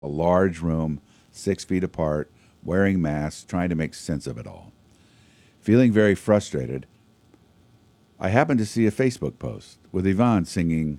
a large room, 6 feet apart, wearing masks, trying to make sense of it all. Feeling very frustrated, I happened to see a Facebook post with Yvonne singing,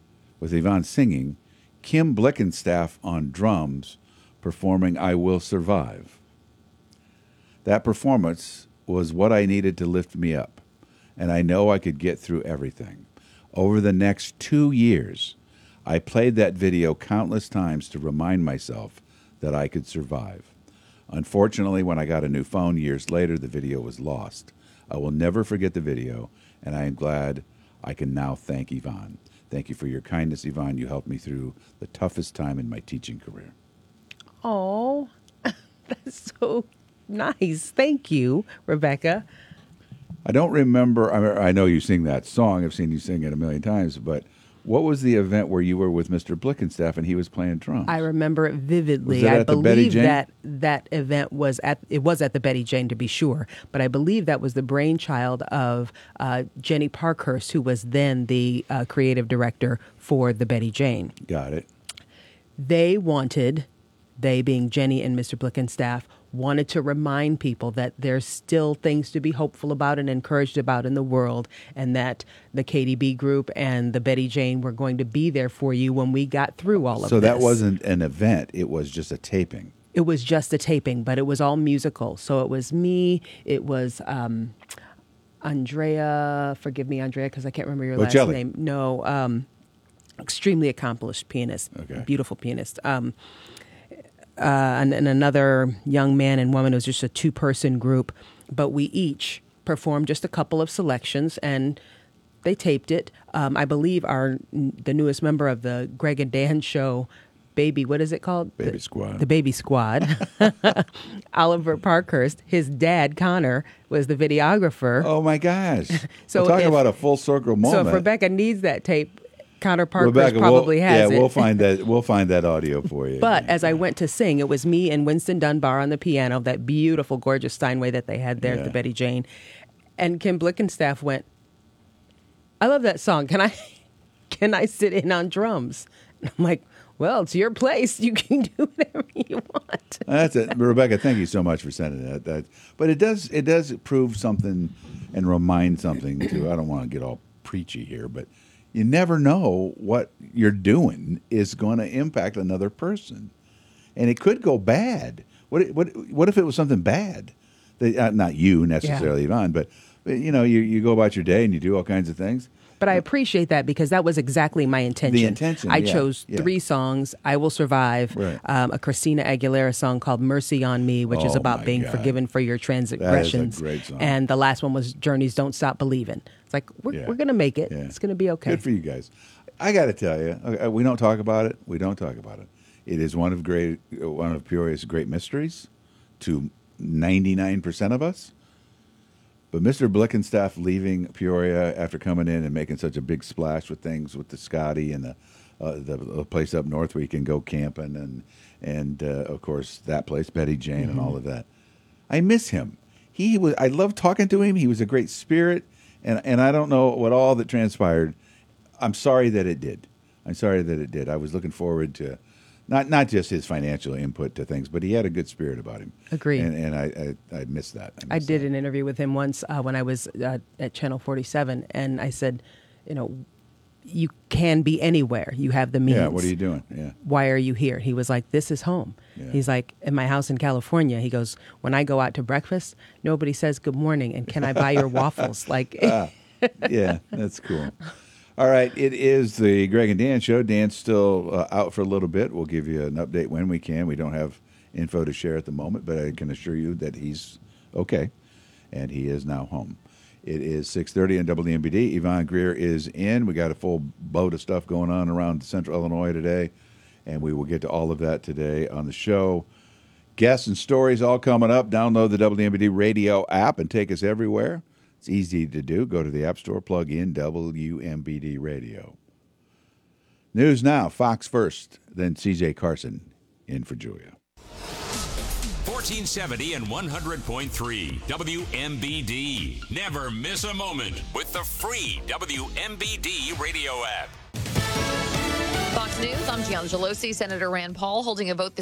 Kim Blickenstaff on drums, performing I Will Survive. That performance was what I needed to lift me up, and I know I could get through everything. Over the next 2 years, I played that video countless times to remind myself that I could survive. Unfortunately, when I got a new phone years later, the video was lost. I will never forget the video, and I am glad I can now thank Yvonne. Thank you for your kindness, Yvonne. You helped me through the toughest time in my teaching career. Oh, that's so nice. Thank you, Rebecca. I don't remember. I know you sing that song. I've seen you sing it a million times. But what was the event where you were with Mr. Blickenstaff and he was playing drums? I remember it vividly. Was that at the Betty Jane? that event was at the Betty Jane, to be sure. But I believe that was the brainchild of Jenny Parkhurst, who was then the creative director for the Betty Jane. Got it. They being Jenny and Mr. Blickenstaff, wanted to remind people that there's still things to be hopeful about and encouraged about in the world, and that the KDB group and the Betty Jane were going to be there for you when we got through all of this. So that wasn't an event. It was just a taping. It was just a taping, but it was all musical. So it was me. It was Andrea. Forgive me, Andrea, because I can't remember your last name. No, extremely accomplished pianist. Okay. Beautiful pianist. And another young man and woman. It was just a 2-person group, but we each performed just a couple of selections, and they taped it. I believe the newest member of the Greg and Dan show, what is it called? Baby Squad. The Baby Squad. Oliver Parkhurst, his dad, Connor, was the videographer. Oh, my gosh. So talk about a full circle moment. So if Rebecca needs that tape, Connor Parkhurst probably has it. Yeah, we'll find that audio for you. But as I went to sing, it was me and Winston Dunbar on the piano, that beautiful, gorgeous Steinway that they had there at the Betty Jane. And Kim Blickenstaff went, I love that song. Can I sit in on drums? And I'm like, well, it's your place. You can do whatever you want. That's it. Rebecca, thank you so much for sending that. But it does prove something and remind something to, I don't want to get all preachy here, but you never know what you're doing is going to impact another person, and it could go bad. What if it was something bad? Not you necessarily, Yvonne, but you go about your day and you do all kinds of things. But I appreciate that, because that was exactly my intention. The intention. I chose 3 songs: "I Will Survive," right. A Christina Aguilera song called "Mercy on Me," which is about being forgiven for your transgressions. That is a great song. And the last one was "Journey's Don't Stop Believing." It's like we're going to make it. Yeah. It's going to be okay. Good for you guys. I got to tell you, we don't talk about it. We don't talk about it. It is one of Peoria's great mysteries to 99% of us. But Mr. Blickenstaff leaving Peoria after coming in and making such a big splash with things with the Scotty and the place up north where you can go camping and of course that place, Betty Jane, and all of that. I miss him. I loved talking to him. He was a great spirit, and I don't know what all that transpired. I'm sorry that it did. I was looking forward to not just his financial input to things, but he had a good spirit about him. Agreed. And I miss that. I did an interview with him once when I was at Channel 47, and I said, you can be anywhere. You have the means. Yeah, what are you doing? Yeah. Why are you here? He was like, this is home. Yeah. He's like, in my house in California, he goes, when I go out to breakfast, nobody says good morning, and can I buy your waffles? Like, yeah, that's cool. All right, it is the Greg and Dan show. Dan's still out for a little bit. We'll give you an update when we can. We don't have info to share at the moment, but I can assure you that he's okay, and he is now home. It is 6:30 on WMBD. Yvonne Greer is in. We got a full boat of stuff going on around Central Illinois today, and we will get to all of that today on the show. Guests and stories all coming up. Download the WMBD radio app and take us everywhere. It's easy to do. Go to the App Store, plug in WMBD Radio. News now, Fox first, then CJ Carson in for Julia. 1470 and 100.3 WMBD. Never miss a moment with the free WMBD radio app. Fox News, I'm Gianna Gelosi. Senator Rand Paul holding a vote this